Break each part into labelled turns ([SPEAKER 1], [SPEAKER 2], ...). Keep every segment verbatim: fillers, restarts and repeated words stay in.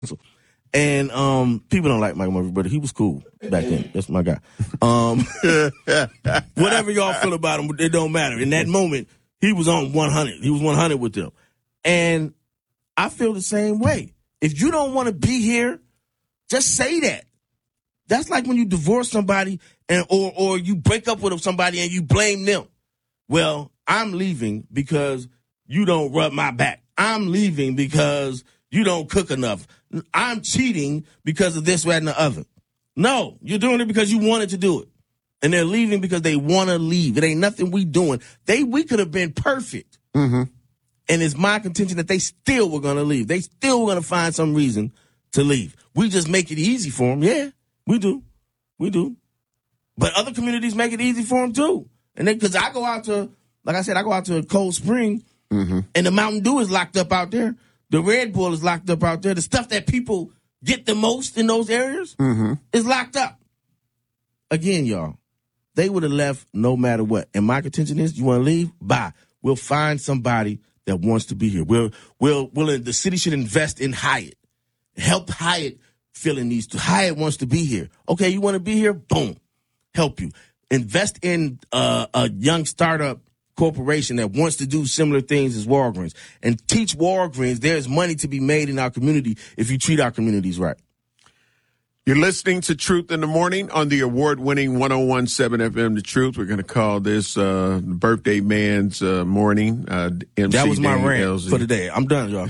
[SPEAKER 1] And um, people don't like Michael Murphy, but he was cool back then. That's my guy. Um, whatever y'all feel about him, it don't matter. In that moment, he was on one hundred. He was one hundred with them. And I feel the same way. If you don't want to be here, just say that. That's like when you divorce somebody and or or you break up with somebody and you blame them. Well, I'm leaving because you don't rub my back. I'm leaving because you don't cook enough. I'm cheating because of this, that, and the other. No, you're doing it because you wanted to do it. And they're leaving because they want to leave. It ain't nothing we doing. They We could have been perfect.
[SPEAKER 2] Mm-hmm.
[SPEAKER 1] And it's my contention that they still were going to leave. They still were going to find some reason to leave. We just make it easy for them. Yeah, we do. We do. But other communities make it easy for them, too. And because I go out to, like I said, I go out to Cold Spring, mm-hmm. and the Mountain Dew is locked up out there. The Red Bull is locked up out there. The stuff that people get the most in those areas mm-hmm. is locked up. Again, y'all, they would have left no matter what. And my contention is, you want to leave? Bye. We'll find somebody that wants to be here. We'll, we'll, we'll, the city should invest in Hyatt. Help Hyatt filling these. Hyatt wants to be here. Okay, you want to be here? Boom. Help you. Invest in uh, a young startup corporation that wants to do similar things as Walgreens, and teach Walgreens there's money to be made in our community if you treat our communities right.
[SPEAKER 2] You're listening to Truth in the Morning on the award-winning one oh one point seven F M, The Truth. We're going to call this uh, birthday man's uh, morning. Uh, M C
[SPEAKER 1] that was my
[SPEAKER 2] Dan
[SPEAKER 1] rant
[SPEAKER 2] L Z.
[SPEAKER 1] for the day. I'm done, y'all.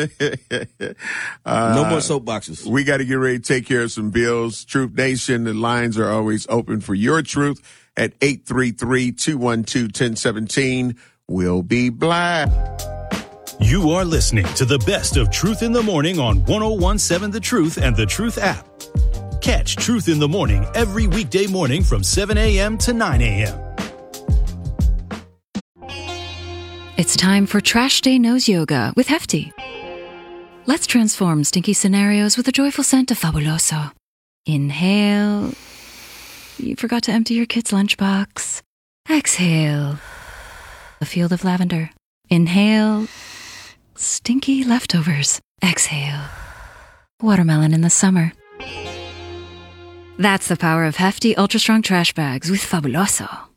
[SPEAKER 1] uh, no more soapboxes.
[SPEAKER 2] We got to get ready to take care of some bills. Truth Nation, the lines are always open for your truth at eight three three, two one two, one zero one seven. We'll be black.
[SPEAKER 3] You are listening to the best of Truth in the Morning on one oh one point seven The Truth and The Truth app. Catch Truth in the Morning every weekday morning from seven a.m. to nine a.m.
[SPEAKER 4] It's time for Trash Day Nose Yoga with Hefty. Let's transform stinky scenarios with a joyful scent of Fabuloso. Inhale. You forgot to empty your kid's lunchbox. Exhale. A field of lavender. Inhale. Stinky leftovers. Exhale. Watermelon in the summer. That's the power of Hefty Ultra Strong Trash Bags with Fabuloso.